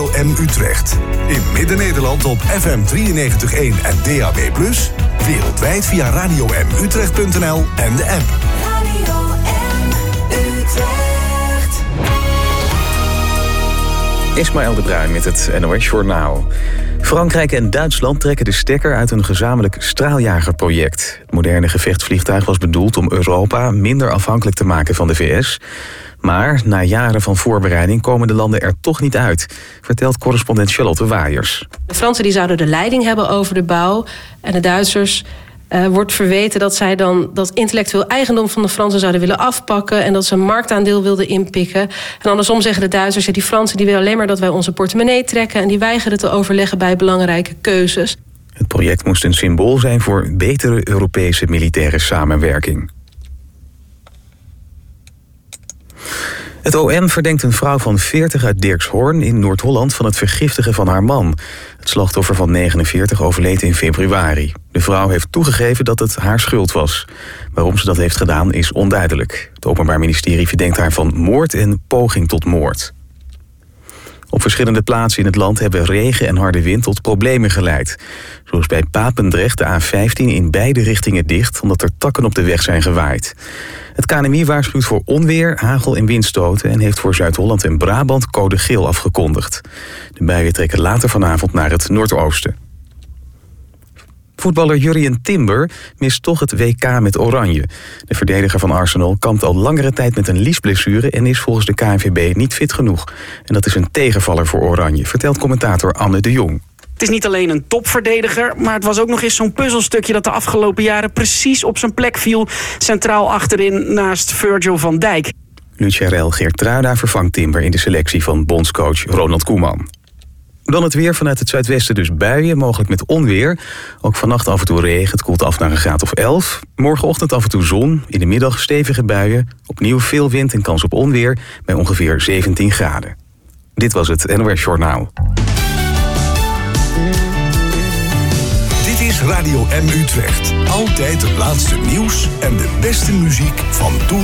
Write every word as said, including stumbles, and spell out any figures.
Radio M Utrecht. In Midden-Nederland op F M drieënnegentig komma één en D A B plus. Wereldwijd via radio m utrecht punt n l en de app. Radio M Utrecht. Ismaël de Bruin met het N O S Journaal. Frankrijk en Duitsland trekken de stekker uit een gezamenlijk straaljagerproject. Het moderne gevechtsvliegtuig was bedoeld om Europa minder afhankelijk te maken van de V S. Maar na jaren van voorbereiding komen de landen er toch niet uit, vertelt correspondent Charlotte Waaiers. De Fransen die zouden de leiding hebben over de bouw en de Duitsers uh, wordt verweten dat zij dan dat intellectueel eigendom van de Fransen zouden willen afpakken en dat ze een marktaandeel wilden inpikken. En andersom zeggen de Duitsers, ja, die Fransen die willen alleen maar dat wij onze portemonnee trekken en die weigeren te overleggen bij belangrijke keuzes. Het project moest een symbool zijn voor betere Europese militaire samenwerking. Het O M verdenkt een vrouw van veertig uit Dirkshorn in Noord-Holland van het vergiftigen van haar man. Het slachtoffer van negenenveertig overleed in februari. De vrouw heeft toegegeven dat het haar schuld was. Waarom ze dat heeft gedaan is onduidelijk. Het Openbaar Ministerie verdenkt haar van moord en poging tot moord. Op verschillende plaatsen in het land hebben regen en harde wind tot problemen geleid. Zo is bij Papendrecht de A vijftien in beide richtingen dicht omdat er takken op de weg zijn gewaaid. Het K N M I waarschuwt voor onweer, hagel en windstoten en heeft voor Zuid-Holland en Brabant code geel afgekondigd. De buien trekken later vanavond naar het noordoosten. Voetballer Jurrien Timber mist toch het W K met Oranje. De verdediger van Arsenal kampt al langere tijd met een liesblessure en is volgens de K N V B niet fit genoeg. En dat is een tegenvaller voor Oranje, vertelt commentator Anne de Jong. Het is niet alleen een topverdediger, maar het was ook nog eens zo'n puzzelstukje dat de afgelopen jaren precies op zijn plek viel, centraal achterin naast Virgil van Dijk. Lucharel Geertruida vervangt Timber in de selectie van bondscoach Ronald Koeman. Dan het weer, vanuit het zuidwesten dus buien, mogelijk met onweer. Ook vannacht af en toe regen, het koelt af naar een graad of elf. Morgenochtend af en toe zon, in de middag stevige buien. Opnieuw veel wind en kans op onweer bij ongeveer zeventien graden. Dit was het N O S Journaal. Dit is Radio M Utrecht. Altijd het laatste nieuws en de beste muziek van toen.